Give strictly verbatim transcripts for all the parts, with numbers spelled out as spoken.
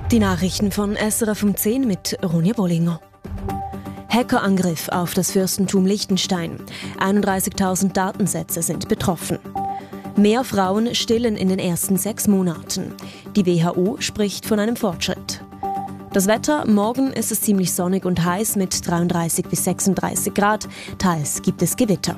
Die Nachrichten von S R F um zehn mit Ronja Bollinger. Hackerangriff auf das Fürstentum Liechtenstein. einunddreißigtausend Datensätze sind betroffen. Mehr Frauen stillen in den ersten sechs Monaten. Die W H O spricht von einem Fortschritt. Das Wetter: Morgen ist es ziemlich sonnig und heiß mit dreiunddreißig bis sechsunddreißig Grad. Teils gibt es Gewitter.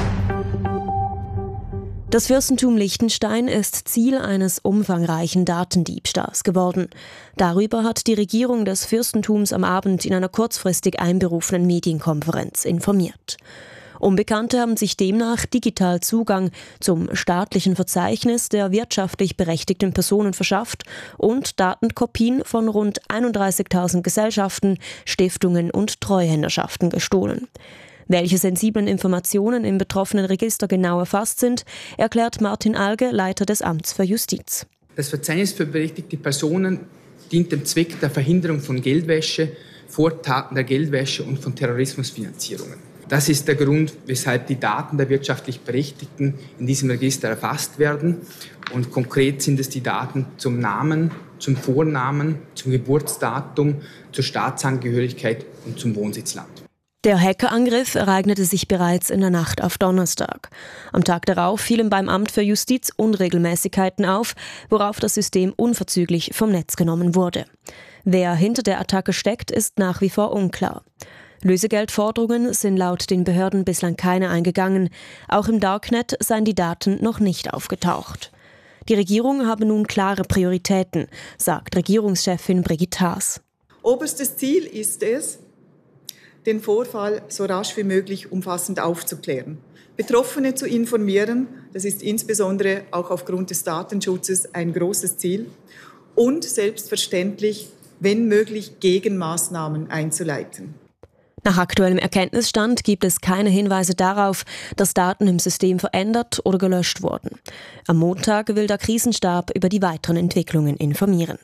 Das Fürstentum Liechtenstein ist Ziel eines umfangreichen Datendiebstahls geworden. Darüber hat die Regierung des Fürstentums am Abend in einer kurzfristig einberufenen Medienkonferenz informiert. Unbekannte haben sich demnach digital Zugang zum staatlichen Verzeichnis der wirtschaftlich berechtigten Personen verschafft und Datenkopien von rund einunddreißigtausend Gesellschaften, Stiftungen und Treuhänderschaften gestohlen. Welche sensiblen Informationen im betroffenen Register genau erfasst sind, erklärt Martin Alge, Leiter des Amts für Justiz. Das Verzeichnis für berechtigte Personen dient dem Zweck der Verhinderung von Geldwäsche, Vortaten der Geldwäsche und von Terrorismusfinanzierungen. Das ist der Grund, weshalb die Daten der wirtschaftlich Berechtigten in diesem Register erfasst werden. Und konkret sind es die Daten zum Namen, zum Vornamen, zum Geburtsdatum, zur Staatsangehörigkeit und zum Wohnsitzland. Der Hackerangriff ereignete sich bereits in der Nacht auf Donnerstag. Am Tag darauf fielen beim Amt für Justiz Unregelmäßigkeiten auf, worauf das System unverzüglich vom Netz genommen wurde. Wer hinter der Attacke steckt, ist nach wie vor unklar. Lösegeldforderungen sind laut den Behörden bislang keine eingegangen. Auch im Darknet seien die Daten noch nicht aufgetaucht. Die Regierung habe nun klare Prioritäten, sagt Regierungschefin Brigitte Haas. Oberstes Ziel ist es, den Vorfall so rasch wie möglich umfassend aufzuklären. Betroffene zu informieren, das ist insbesondere auch aufgrund des Datenschutzes ein großes Ziel. Und selbstverständlich, wenn möglich, Gegenmaßnahmen einzuleiten. Nach aktuellem Erkenntnisstand gibt es keine Hinweise darauf, dass Daten im System verändert oder gelöscht wurden. Am Montag will der Krisenstab über die weiteren Entwicklungen informieren.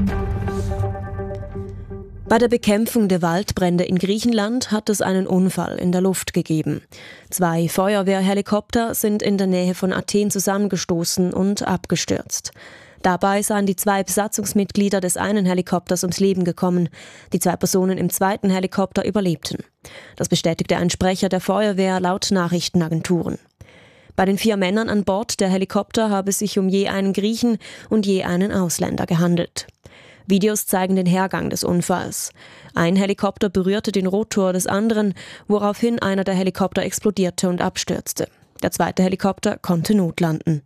Bei der Bekämpfung der Waldbrände in Griechenland hat es einen Unfall in der Luft gegeben. Zwei Feuerwehrhelikopter sind in der Nähe von Athen zusammengestoßen und abgestürzt. Dabei seien die zwei Besatzungsmitglieder des einen Helikopters ums Leben gekommen. Die zwei Personen im zweiten Helikopter überlebten. Das bestätigte ein Sprecher der Feuerwehr laut Nachrichtenagenturen. Bei den vier Männern an Bord der Helikopter habe es sich um je einen Griechen und je einen Ausländer gehandelt. Videos zeigen den Hergang des Unfalls. Ein Helikopter berührte den Rotor des anderen, woraufhin einer der Helikopter explodierte und abstürzte. Der zweite Helikopter konnte notlanden.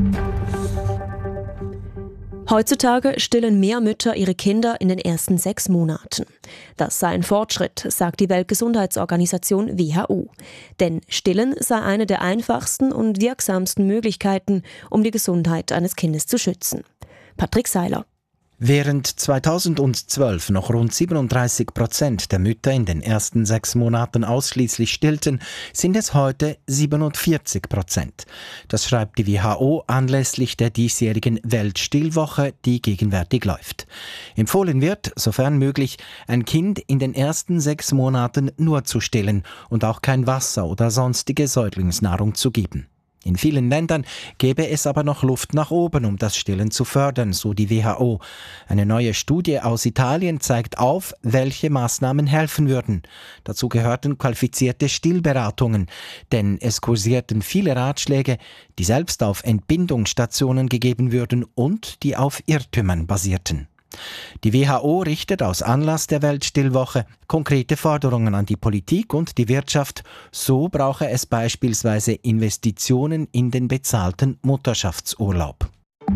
Heutzutage stillen mehr Mütter ihre Kinder in den ersten sechs Monaten. Das sei ein Fortschritt, sagt die Weltgesundheitsorganisation W H O. Denn Stillen sei eine der einfachsten und wirksamsten Möglichkeiten, um die Gesundheit eines Kindes zu schützen. Patrick Seiler. Während zweitausendzwölf noch rund siebenunddreißig Prozent der Mütter in den ersten sechs Monaten ausschließlich stillten, sind es heute siebenundvierzig Prozent. Das schreibt die W H O anlässlich der diesjährigen Weltstillwoche, die gegenwärtig läuft. Empfohlen wird, sofern möglich, ein Kind in den ersten sechs Monaten nur zu stillen und auch kein Wasser oder sonstige Säuglingsnahrung zu geben. In vielen Ländern gäbe es aber noch Luft nach oben, um das Stillen zu fördern, so die W H O. Eine neue Studie aus Italien zeigt auf, welche Maßnahmen helfen würden. Dazu gehörten qualifizierte Stillberatungen, denn es kursierten viele Ratschläge, die selbst auf Entbindungsstationen gegeben würden und die auf Irrtümern basierten. Die W H O richtet aus Anlass der Weltstillwoche konkrete Forderungen an die Politik und die Wirtschaft. So brauche es beispielsweise Investitionen in den bezahlten Mutterschaftsurlaub.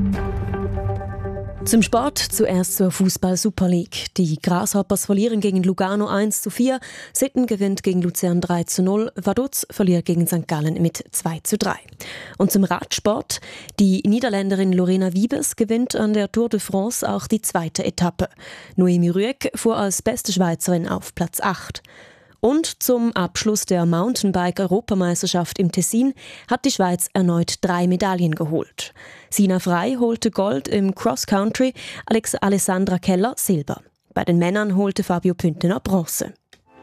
Zum Sport zuerst zur Fußball-Super League. Die Grasshoppers verlieren gegen Lugano eins zu vier, Sitten gewinnt gegen Luzern drei zu null, Vaduz verliert gegen Sankt Gallen mit zwei zu drei. Und zum Radsport. Die Niederländerin Lorena Wiebes gewinnt an der Tour de France auch die zweite Etappe. Noemi Rüegg fuhr als beste Schweizerin auf Platz acht. Und zum Abschluss der Mountainbike-Europameisterschaft im Tessin hat die Schweiz erneut drei Medaillen geholt. Sina Frey holte Gold im Cross-Country, Alex Alessandra Keller Silber. Bei den Männern holte Fabio Püntener Bronze.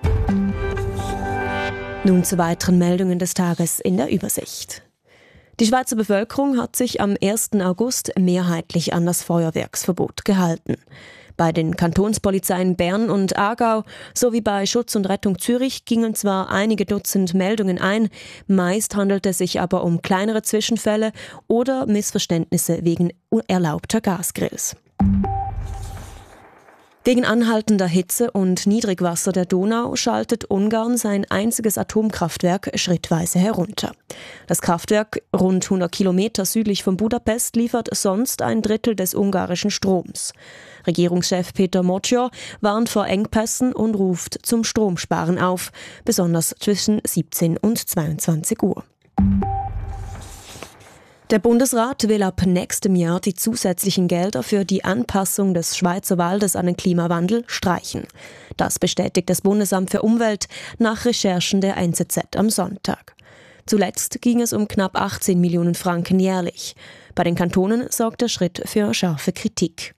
Nun zu weiteren Meldungen des Tages in der Übersicht. Die Schweizer Bevölkerung hat sich am ersten August mehrheitlich an das Feuerwerksverbot gehalten. Bei den Kantonspolizeien Bern und Aargau sowie bei Schutz und Rettung Zürich gingen zwar einige Dutzend Meldungen ein, meist handelt es sich aber um kleinere Zwischenfälle oder Missverständnisse wegen unerlaubter Gasgrills. Wegen anhaltender Hitze und Niedrigwasser der Donau schaltet Ungarn sein einziges Atomkraftwerk schrittweise herunter. Das Kraftwerk, rund hundert Kilometer südlich von Budapest, liefert sonst ein Drittel des ungarischen Stroms. Regierungschef Peter Motyor warnt vor Engpässen und ruft zum Stromsparen auf, besonders zwischen siebzehn und zweiundzwanzig Uhr. Der Bundesrat will ab nächstem Jahr die zusätzlichen Gelder für die Anpassung des Schweizer Waldes an den Klimawandel streichen. Das bestätigt das Bundesamt für Umwelt nach Recherchen der N Z Z am Sonntag. Zuletzt ging es um knapp achtzehn Millionen Franken jährlich. Bei den Kantonen sorgt der Schritt für scharfe Kritik.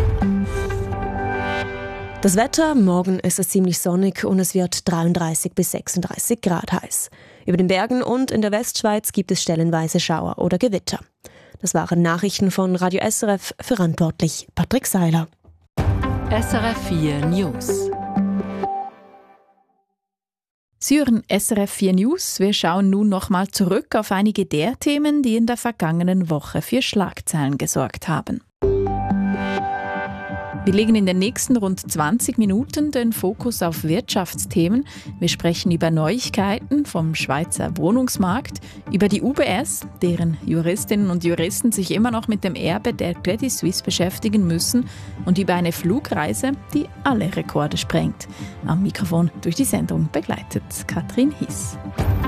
Das Wetter, morgen ist es ziemlich sonnig und es wird dreiunddreißig bis sechsunddreißig Grad heiß. Über den Bergen und in der Westschweiz gibt es stellenweise Schauer oder Gewitter. Das waren Nachrichten von Radio S R F, verantwortlich Patrick Seiler. S R F vier News. Sie hören S R F vier News. Wir schauen nun nochmal zurück auf einige der Themen, die in der vergangenen Woche für Schlagzeilen gesorgt haben. Wir legen in den nächsten rund zwanzig Minuten den Fokus auf Wirtschaftsthemen. Wir sprechen über Neuigkeiten vom Schweizer Wohnungsmarkt, über die U B S, deren Juristinnen und Juristen sich immer noch mit dem Erbe der Credit Suisse beschäftigen müssen, und über eine Flugreise, die alle Rekorde sprengt. Am Mikrofon durch die Sendung begleitet Katrin Hies.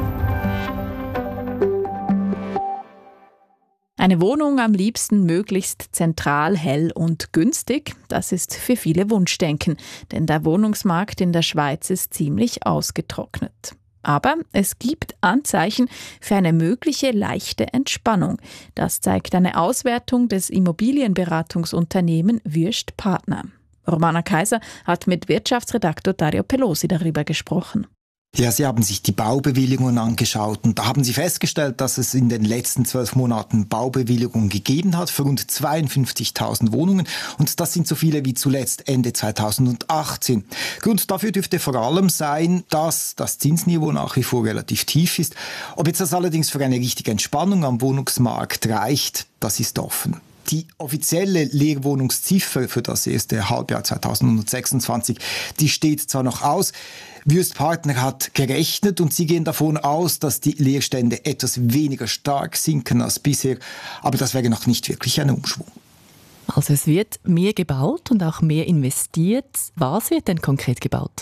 Eine Wohnung am liebsten möglichst zentral, hell und günstig, das ist für viele Wunschdenken, denn der Wohnungsmarkt in der Schweiz ist ziemlich ausgetrocknet. Aber es gibt Anzeichen für eine mögliche leichte Entspannung. Das zeigt eine Auswertung des Immobilienberatungsunternehmen Wüest Partner. Romana Kaiser hat mit Wirtschaftsredaktor Dario Pelosi darüber gesprochen. Ja, Sie haben sich die Baubewilligungen angeschaut und da haben Sie festgestellt, dass es in den letzten zwölf Monaten Baubewilligungen gegeben hat für rund zweiundfünfzigtausend Wohnungen, und das sind so viele wie zuletzt Ende zweitausendachtzehn. Grund dafür dürfte vor allem sein, dass das Zinsniveau nach wie vor relativ tief ist. Ob jetzt das allerdings für eine richtige Entspannung am Wohnungsmarkt reicht, das ist offen. Die offizielle Leerwohnungsziffer für das erste Halbjahr zweitausendsechsundzwanzig, die steht zwar noch aus. Wüest Partner hat gerechnet und sie gehen davon aus, dass die Leerstände etwas weniger stark sinken als bisher. Aber das wäre noch nicht wirklich ein Umschwung. Also es wird mehr gebaut und auch mehr investiert. Was wird denn konkret gebaut?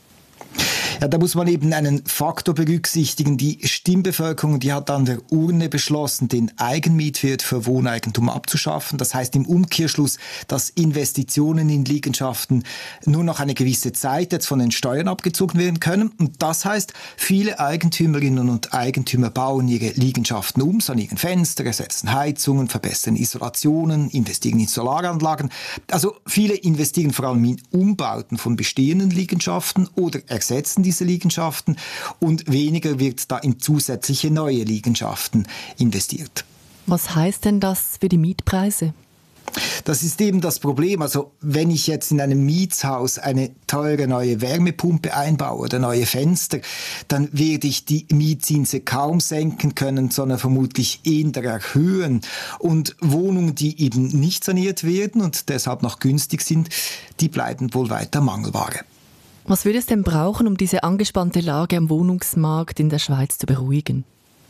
Ja, da muss man eben einen Faktor berücksichtigen. Die Stimmbevölkerung, die hat an der Urne beschlossen, den Eigenmietwert für Wohneigentum abzuschaffen. Das heißt im Umkehrschluss, dass Investitionen in Liegenschaften nur noch eine gewisse Zeit jetzt von den Steuern abgezogen werden können. Und das heißt, viele Eigentümerinnen und Eigentümer bauen ihre Liegenschaften um, sanieren Fenster, ersetzen Heizungen, verbessern Isolationen, investieren in Solaranlagen. Also viele investieren vor allem in Umbauten von bestehenden Liegenschaften oder ersetzen diese Liegenschaften, und weniger wird da in zusätzliche neue Liegenschaften investiert. Was heißt denn das für die Mietpreise? Das ist eben das Problem. Also wenn ich jetzt in einem Mietshaus eine teure neue Wärmepumpe einbaue oder neue Fenster, dann werde ich die Mietzinse kaum senken können, sondern vermutlich eher erhöhen. Und Wohnungen, die eben nicht saniert werden und deshalb noch günstig sind, die bleiben wohl weiter Mangelware. Was würde es denn brauchen, um diese angespannte Lage am Wohnungsmarkt in der Schweiz zu beruhigen?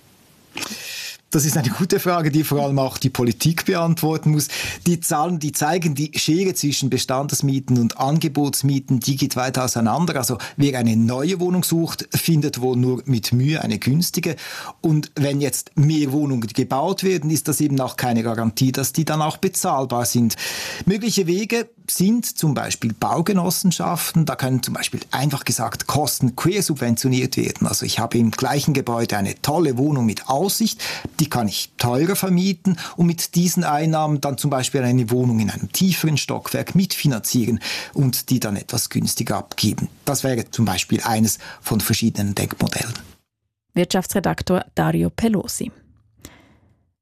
Das ist eine gute Frage, die vor allem auch die Politik beantworten muss. Die Zahlen, die zeigen, die Schere zwischen Bestandsmieten und Angebotsmieten, die geht weit auseinander. Also wer eine neue Wohnung sucht, findet wohl nur mit Mühe eine günstige. Und wenn jetzt mehr Wohnungen gebaut werden, ist das eben auch keine Garantie, dass die dann auch bezahlbar sind. Mögliche Wege sind zum Beispiel Baugenossenschaften. Da können zum Beispiel einfach gesagt Kosten quersubventioniert werden. Also ich habe im gleichen Gebäude eine tolle Wohnung mit Aussicht, die kann ich teurer vermieten und mit diesen Einnahmen dann zum Beispiel eine Wohnung in einem tieferen Stockwerk mitfinanzieren und die dann etwas günstiger abgeben. Das wäre zum Beispiel eines von verschiedenen Denkmodellen. Wirtschaftsredaktor Dario Pelosi.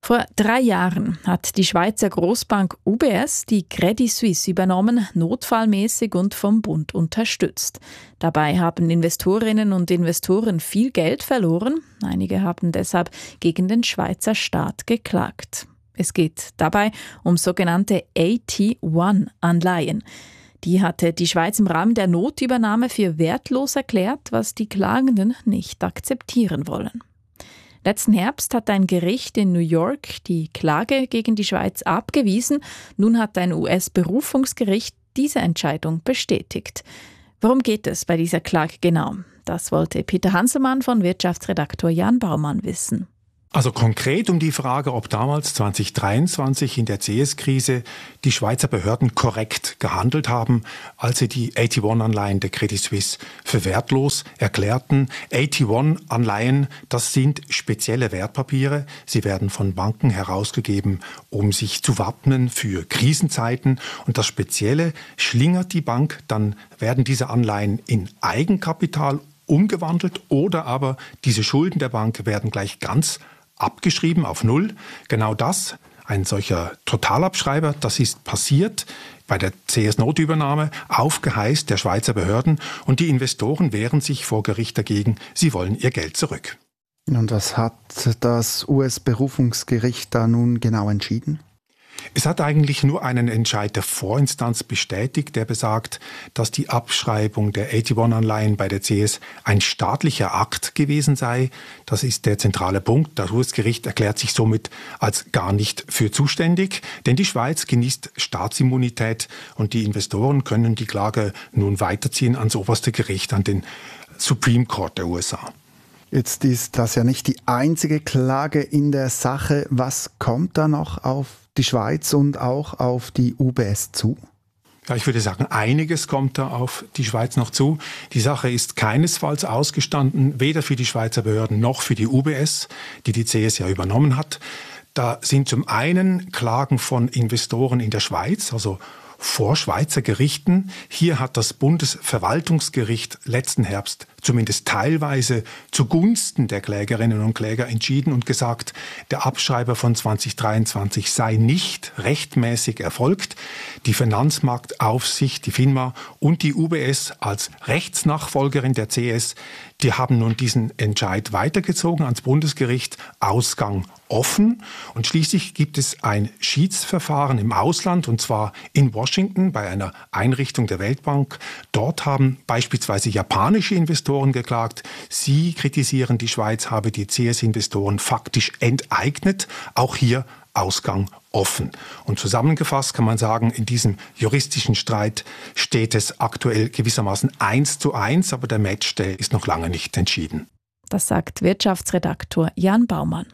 Vor drei Jahren hat die Schweizer Großbank U B S die Credit Suisse übernommen, notfallmäßig und vom Bund unterstützt. Dabei haben Investorinnen und Investoren viel Geld verloren. Einige haben deshalb gegen den Schweizer Staat geklagt. Es geht dabei um sogenannte A T eins Anleihen. Die hatte die Schweiz im Rahmen der Notübernahme für wertlos erklärt, was die Klagenden nicht akzeptieren wollen. Letzten Herbst hat ein Gericht in New York die Klage gegen die Schweiz abgewiesen. Nun hat ein U S-Berufungsgericht diese Entscheidung bestätigt. Worum geht es bei dieser Klage genau? Das wollte Peter Hanselmann von Wirtschaftsredaktor Jan Baumann wissen. Also konkret um die Frage, ob damals zwanzig dreiundzwanzig in der C S-Krise die Schweizer Behörden korrekt gehandelt haben, als sie die A T eins Anleihen der Credit Suisse für wertlos erklärten. A T eins Anleihen, das sind spezielle Wertpapiere. Sie werden von Banken herausgegeben, um sich zu wappnen für Krisenzeiten. Und das Spezielle, schlingert die Bank, dann werden diese Anleihen in Eigenkapital umgewandelt oder aber diese Schulden der Bank werden gleich ganz abgeschrieben auf Null. Genau das, ein solcher Totalabschreiber, das ist passiert bei der C S-Notübernahme auf Geheiß der Schweizer Behörden und die Investoren wehren sich vor Gericht dagegen, sie wollen ihr Geld zurück. Und was hat das U S-Berufungsgericht da nun genau entschieden? Es hat eigentlich nur einen Entscheid der Vorinstanz bestätigt, der besagt, dass die Abschreibung der A T eins Anleihen bei der C S ein staatlicher Akt gewesen sei. Das ist der zentrale Punkt. Das U S-Gericht erklärt sich somit als gar nicht für zuständig, denn die Schweiz genießt Staatsimmunität und die Investoren können die Klage nun weiterziehen ans oberste Gericht, an den Supreme Court der U S A. Jetzt ist das ja nicht die einzige Klage in der Sache. Was kommt da noch auf die Schweiz und auch auf die U B S zu? Ja, ich würde sagen, einiges kommt da auf die Schweiz noch zu. Die Sache ist keinesfalls ausgestanden, weder für die Schweizer Behörden noch für die U B S, die die C S ja übernommen hat. Da sind zum einen Klagen von Investoren in der Schweiz, also vor Schweizer Gerichten. Hier hat das Bundesverwaltungsgericht letzten Herbst zumindest teilweise zugunsten der Klägerinnen und Kläger entschieden und gesagt, der Abschreiber von zwanzig dreiundzwanzig sei nicht rechtmäßig erfolgt. Die Finanzmarktaufsicht, die FINMA und die U B S als Rechtsnachfolgerin der C S, die haben nun diesen Entscheid weitergezogen ans Bundesgericht, Ausgang offen. Und schließlich gibt es ein Schiedsverfahren im Ausland, und zwar in Washington bei einer Einrichtung der Weltbank. Dort haben beispielsweise japanische Investoren geklagt. Sie kritisieren, die Schweiz habe die C S-Investoren faktisch enteignet. Auch hier Ausgang offen. Und zusammengefasst kann man sagen, in diesem juristischen Streit steht es aktuell gewissermaßen eins zu eins, aber der Matchday ist noch lange nicht entschieden. Das sagt Wirtschaftsredaktor Jan Baumann.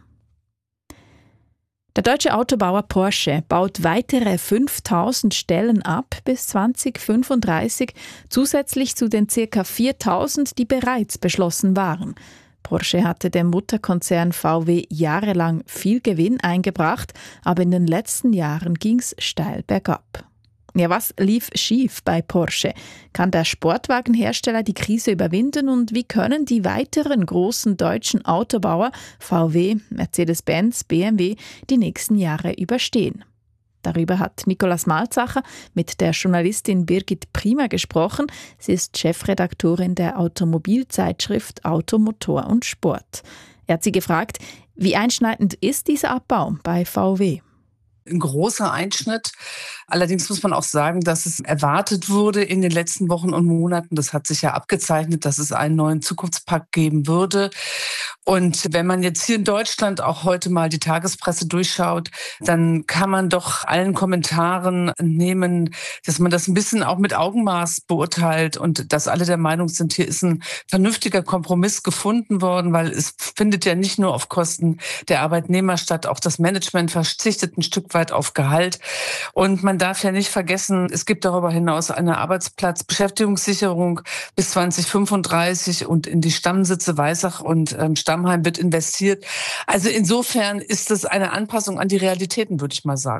Der deutsche Autobauer Porsche baut weitere fünftausend Stellen ab bis zwanzig fünfunddreißig, zusätzlich zu den ca. viertausend, die bereits beschlossen waren. Porsche hatte dem Mutterkonzern V W jahrelang viel Gewinn eingebracht, aber in den letzten Jahren ging es steil bergab. Ja, was lief schief bei Porsche? Kann der Sportwagenhersteller die Krise überwinden und wie können die weiteren großen deutschen Autobauer V W, Mercedes-Benz, B M W die nächsten Jahre überstehen? Darüber hat Nikolaus Malzacher mit der Journalistin Birgit Prima gesprochen. Sie ist Chefredaktorin der Automobilzeitschrift Auto, Motor und Sport. Er hat sie gefragt, wie einschneidend ist dieser Abbau bei V W? Ein großer Einschnitt. Allerdings muss man auch sagen, dass es erwartet wurde in den letzten Wochen und Monaten. Das hat sich ja abgezeichnet, dass es einen neuen Zukunftspakt geben würde. Und wenn man jetzt hier in Deutschland auch heute mal die Tagespresse durchschaut, dann kann man doch allen Kommentaren nehmen, dass man das ein bisschen auch mit Augenmaß beurteilt und dass alle der Meinung sind, hier ist ein vernünftiger Kompromiss gefunden worden, weil es findet ja nicht nur auf Kosten der Arbeitnehmer statt, auch das Management verzichtet ein Stück weit auf Gehalt. Und man darf ja nicht vergessen, es gibt darüber hinaus eine Arbeitsplatzbeschäftigungssicherung bis zwanzig fünfunddreißig und in die Stammsitze Weissach und ähm, Stammheim wird investiert. Also insofern ist es eine Anpassung an die Realitäten, würde ich mal sagen.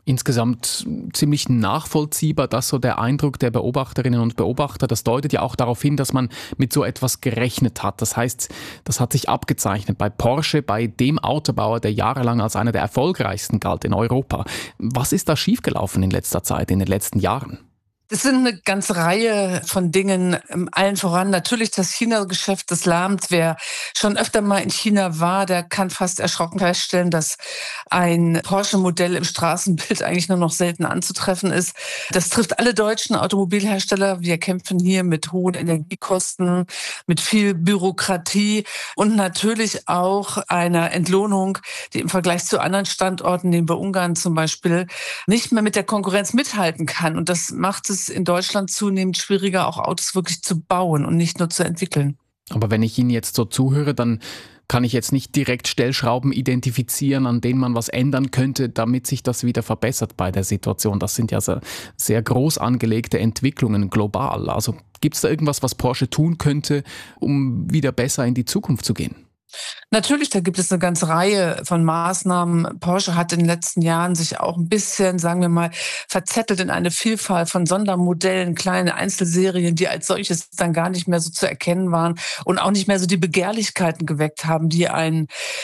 Insgesamt ziemlich nachvollziehbar, dass so der Eindruck der Beobachterinnen und Beobachter, das deutet ja auch darauf hin, dass man mit so etwas gerechnet hat. Das heißt, das hat sich abgezeichnet bei Porsche, bei dem Autobauer, der jahrelang als einer der erfolgreichsten galt in Europa. Was ist da schiefgelaufen in letzter Zeit, in den letzten Jahren? Es sind eine ganze Reihe von Dingen, allen voran natürlich das China-Geschäft des lahmt. Wer schon öfter mal in China war, der kann fast erschrocken feststellen, dass ein Porsche-Modell im Straßenbild eigentlich nur noch selten anzutreffen ist. Das trifft alle deutschen Automobilhersteller. Wir kämpfen hier mit hohen Energiekosten, mit viel Bürokratie und natürlich auch einer Entlohnung, die im Vergleich zu anderen Standorten, nehmen wir Ungarn zum Beispiel, nicht mehr mit der Konkurrenz mithalten kann. Und das macht es in Deutschland zunehmend schwieriger, auch Autos wirklich zu bauen und nicht nur zu entwickeln. Aber wenn ich Ihnen jetzt so zuhöre, dann kann ich jetzt nicht direkt Stellschrauben identifizieren, an denen man was ändern könnte, damit sich das wieder verbessert bei der Situation. Das sind ja sehr, sehr groß angelegte Entwicklungen global. Also gibt es da irgendwas, was Porsche tun könnte, um wieder besser in die Zukunft zu gehen? Natürlich, da gibt es eine ganze Reihe von Maßnahmen. Porsche hat in den letzten Jahren sich auch ein bisschen, sagen wir mal, verzettelt in eine Vielfalt von Sondermodellen, kleine Einzelserien, die als solches dann gar nicht mehr so zu erkennen waren und auch nicht mehr so die Begehrlichkeiten geweckt haben, die ein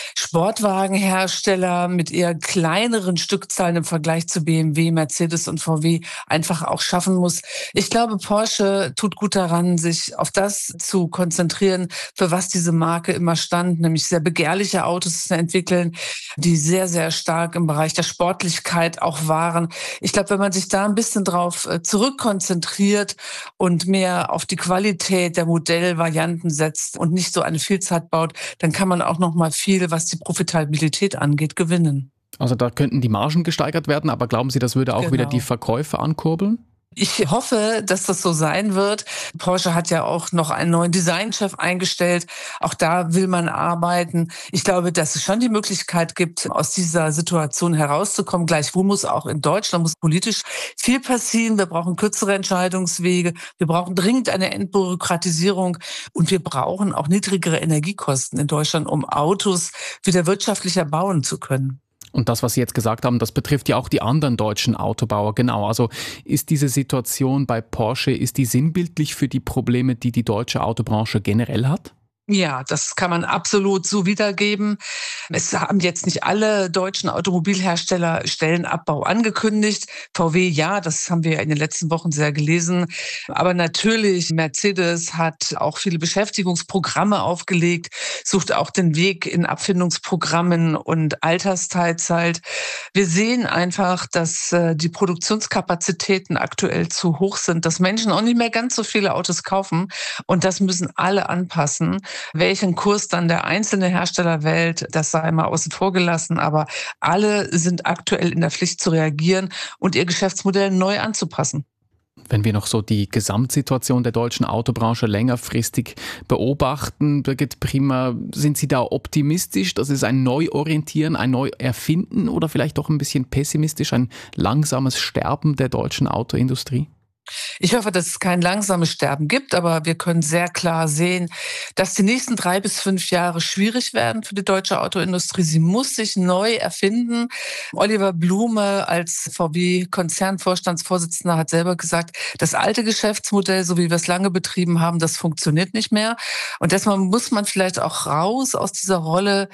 Sportwagenhersteller mit eher kleineren Stückzahlen im Vergleich zu B M W, Mercedes und V W einfach auch schaffen muss. Ich glaube, Porsche tut gut daran, sich auf das zu konzentrieren, für was diese Marke immer stand, nämlich sehr begehrliche Autos zu entwickeln, die sehr, sehr stark im Bereich der Sportlichkeit auch waren. Ich glaube, wenn man sich da ein bisschen drauf zurückkonzentriert und mehr auf die Qualität der Modellvarianten setzt und nicht so eine Vielzahl baut, dann kann man auch noch mal viel, was die Profitabilität angeht, gewinnen. Also da könnten die Margen gesteigert werden, aber glauben Sie, das würde auch genau. wieder die Verkäufe ankurbeln? Ich hoffe, dass das so sein wird. Porsche hat ja auch noch einen neuen Designchef eingestellt. Auch da will man arbeiten. Ich glaube, dass es schon die Möglichkeit gibt, aus dieser Situation herauszukommen. Gleichwohl muss auch in Deutschland muss politisch viel passieren. Wir brauchen kürzere Entscheidungswege. Wir brauchen dringend eine Entbürokratisierung. Und wir brauchen auch niedrigere Energiekosten in Deutschland, um Autos wieder wirtschaftlicher bauen zu können. Und das, was Sie jetzt gesagt haben, das betrifft ja auch die anderen deutschen Autobauer. Genau, also ist diese Situation bei Porsche, ist die sinnbildlich für die Probleme, die die deutsche Autobranche generell hat? Ja, das kann man absolut so wiedergeben. Es haben jetzt nicht alle deutschen Automobilhersteller Stellenabbau angekündigt. V W, ja, das haben wir in den letzten Wochen sehr gelesen. Aber natürlich, Mercedes hat auch viele Beschäftigungsprogramme aufgelegt, sucht auch den Weg in Abfindungsprogrammen und Altersteilzeit. Wir sehen einfach, dass die Produktionskapazitäten aktuell zu hoch sind, dass Menschen auch nicht mehr ganz so viele Autos kaufen. Und das müssen alle anpassen. Welchen Kurs dann der einzelne Hersteller wählt, das sei mal außen vor gelassen. Aber alle sind aktuell in der Pflicht zu reagieren und ihr Geschäftsmodell neu anzupassen. Wenn wir noch so die Gesamtsituation der deutschen Autobranche längerfristig beobachten, Birgit Prima, sind Sie da optimistisch, dass es ein Neuorientieren, ein Neuerfinden oder vielleicht doch ein bisschen pessimistisch, ein langsames Sterben der deutschen Autoindustrie? Ich hoffe, dass es kein langsames Sterben gibt, aber wir können sehr klar sehen, dass die nächsten drei bis fünf Jahre schwierig werden für die deutsche Autoindustrie. Sie muss sich neu erfinden. Oliver Blume als V W-Konzernvorstandsvorsitzender hat selber gesagt, das alte Geschäftsmodell, so wie wir es lange betrieben haben, das funktioniert nicht mehr. Und deshalb muss man vielleicht auch raus aus dieser Rolle,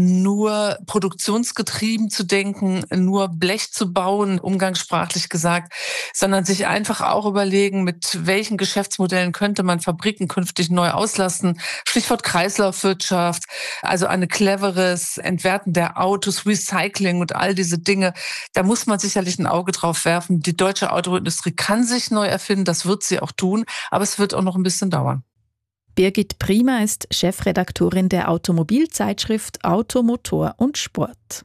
nur produktionsgetrieben zu denken, nur Blech zu bauen, umgangssprachlich gesagt, sondern sich einfach auch überlegen, mit welchen Geschäftsmodellen könnte man Fabriken künftig neu auslasten. Stichwort Kreislaufwirtschaft, also ein cleveres Entwerten der Autos, Recycling und all diese Dinge. Da muss man sicherlich ein Auge drauf werfen. Die deutsche Autoindustrie kann sich neu erfinden, das wird sie auch tun, aber es wird auch noch ein bisschen dauern. Birgit Prima ist Chefredaktorin der Automobilzeitschrift Auto, Motor und Sport.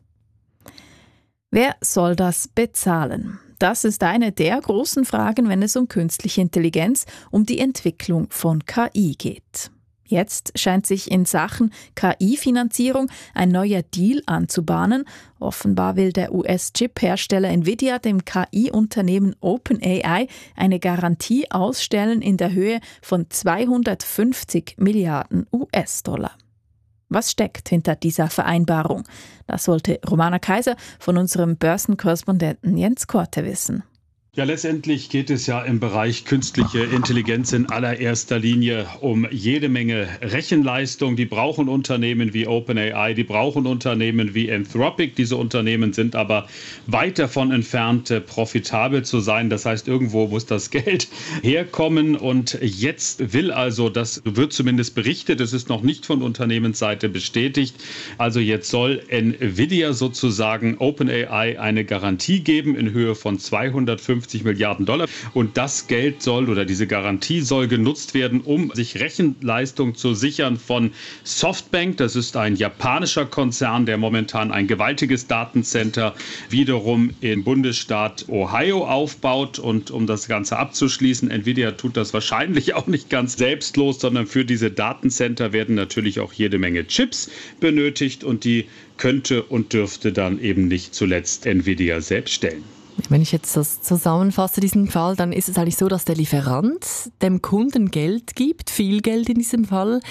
Wer soll das bezahlen? Das ist eine der großen Fragen, wenn es um künstliche Intelligenz, um die Entwicklung von K I geht. Jetzt scheint sich in Sachen K I-Finanzierung ein neuer Deal anzubahnen. Offenbar will der U S-Chip-Hersteller Nvidia dem K I-Unternehmen OpenAI eine Garantie ausstellen in der Höhe von zweihundertfünfzig Milliarden U S-Dollar. Was steckt hinter dieser Vereinbarung? Das wollte Romana Kaiser von unserem Börsenkorrespondenten Jens Korte wissen. Ja, letztendlich geht es ja im Bereich künstliche Intelligenz in allererster Linie um jede Menge Rechenleistung. Die brauchen Unternehmen wie OpenAI, die brauchen Unternehmen wie Anthropic. Diese Unternehmen sind aber weit davon entfernt, profitabel zu sein. Das heißt, irgendwo muss das Geld herkommen. Und jetzt will also, das wird zumindest berichtet, es ist noch nicht von Unternehmensseite bestätigt, also jetzt soll Nvidia sozusagen OpenAI eine Garantie geben in Höhe von zweihundertfünfzig Milliarden Dollar. Und das Geld soll oder diese Garantie soll genutzt werden, um sich Rechenleistung zu sichern von Softbank. Das ist ein japanischer Konzern, der momentan ein gewaltiges Datencenter wiederum im Bundesstaat Ohio aufbaut. Und um das Ganze abzuschließen, Nvidia tut das wahrscheinlich auch nicht ganz selbstlos, sondern für diese Datencenter werden natürlich auch jede Menge Chips benötigt und die könnte und dürfte dann eben nicht zuletzt Nvidia selbst stellen. Wenn ich jetzt das zusammenfasse, diesen Fall, dann ist es eigentlich so, dass der Lieferant dem Kunden Geld gibt, viel Geld in diesem Fall,